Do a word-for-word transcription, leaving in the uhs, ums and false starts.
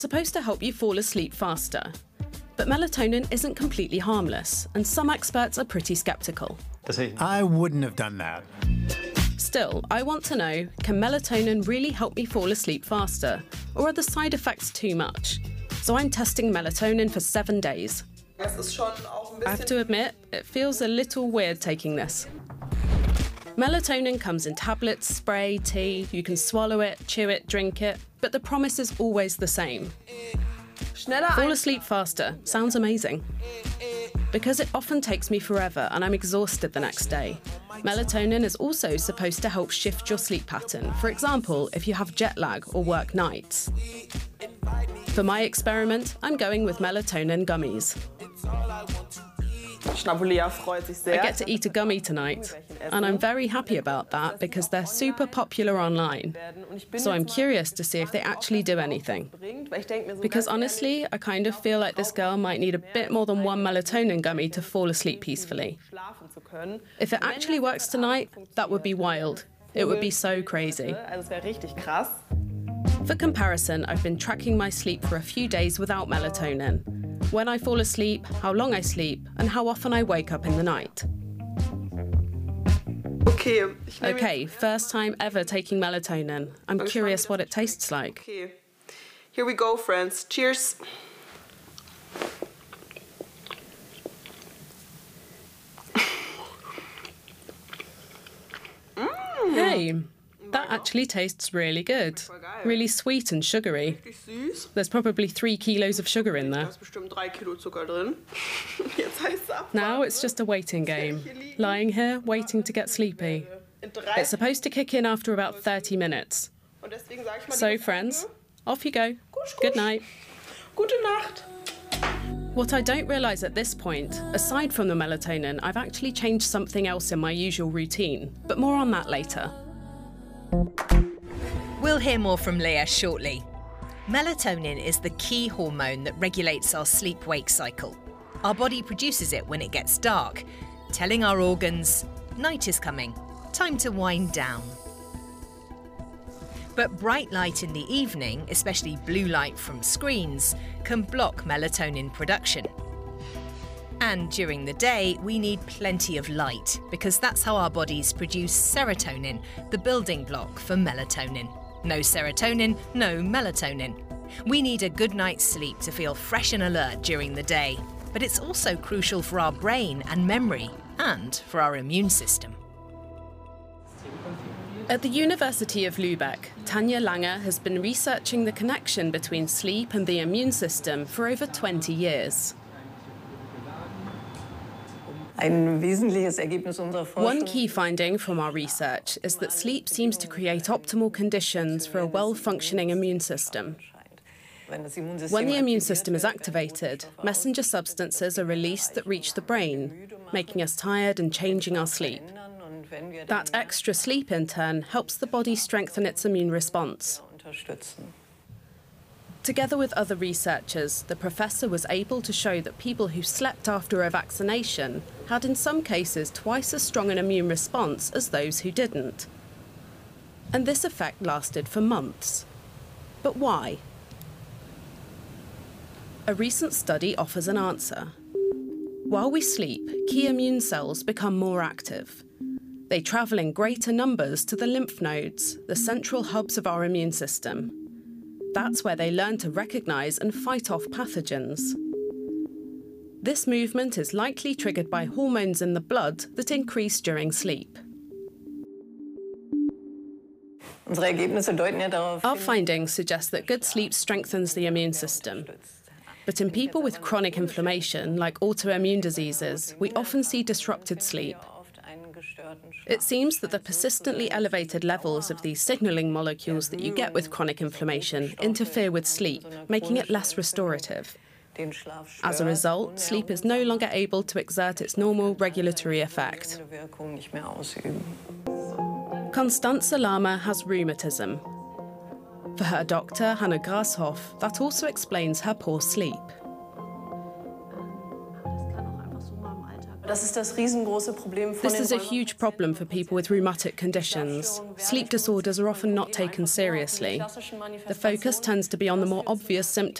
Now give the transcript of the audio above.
supposed to help you fall asleep faster. But melatonin isn't completely harmless, and some experts are pretty skeptical. I wouldn't have done that. Still, I want to know, can melatonin really help me fall asleep faster? Or are the side effects too much? So I'm testing melatonin for seven days. I have to admit, it feels a little weird taking this. Melatonin comes in tablets, spray, tea. You can swallow it, chew it, drink it, but the promise is always the same. Fall asleep faster. Sounds amazing. Because it often takes me forever and I'm exhausted the next day. Melatonin is also supposed to help shift your sleep pattern. For example, if you have jet lag or work nights. For my experiment, I'm going with melatonin gummies. I get to eat a gummy tonight, and I'm very happy about that because they're super popular online. So I'm curious to see if they actually do anything. Because honestly, I kind of feel like this girl might need a bit more than one melatonin gummy to fall asleep peacefully. If it actually works tonight, that would be wild. It would be so crazy. For comparison, I've been tracking my sleep for a few days without melatonin. When I fall asleep, how long I sleep, and how often I wake up in the night. Okay, first time ever taking melatonin. I'm curious what it tastes like. Okay. Here we go, friends. Cheers. Hey, that actually tastes really good. Really sweet and sugary. There's probably three kilos of sugar in there. Now it's just a waiting game. Lying here, waiting to get sleepy. It's supposed to kick in after about thirty minutes. So, friends, off you go. Good night. Gute Nacht. What I don't realise at this point, aside from the melatonin, I've actually changed something else in my usual routine. But more on that later. We'll hear more from Leah shortly. Melatonin is the key hormone that regulates our sleep-wake cycle. Our body produces it when it gets dark, telling our organs, night is coming, time to wind down. But bright light in the evening, especially blue light from screens, can block melatonin production. And during the day, we need plenty of light, because that's how our bodies produce serotonin, the building block for melatonin. No serotonin, no melatonin. We need a good night's sleep to feel fresh and alert during the day, but it's also crucial for our brain and memory, and for our immune system. At the University of Lübeck, Tanja Langer has been researching the connection between sleep and the immune system for over twenty years. One key finding from our research is that sleep seems to create optimal conditions for a well-functioning immune system. When the immune system is activated, messenger substances are released that reach the brain, making us tired and changing our sleep. That extra sleep, in turn, helps the body strengthen its immune response. Together with other researchers, the professor was able to show that people who slept after a vaccination had in some cases twice as strong an immune response as those who didn't. And this effect lasted for months. But why? A recent study offers an answer. While we sleep, key immune cells become more active. They travel in greater numbers to the lymph nodes, the central hubs of our immune system. That's where they learn to recognise and fight off pathogens. This movement is likely triggered by hormones in the blood that increase during sleep. Our findings suggest that good sleep strengthens the immune system. But in people with chronic inflammation, like autoimmune diseases, we often see disrupted sleep. It seems that the persistently elevated levels of these signalling molecules that you get with chronic inflammation interfere with sleep, making it less restorative. As a result, sleep is no longer able to exert its normal regulatory effect. Constanze Lahmer has rheumatism. For her doctor, Hannah Grashoff, that also explains her poor sleep. This is a huge problem for people with rheumatic conditions. Sleep disorders are often not taken seriously. The focus tends to be on the more obvious symptoms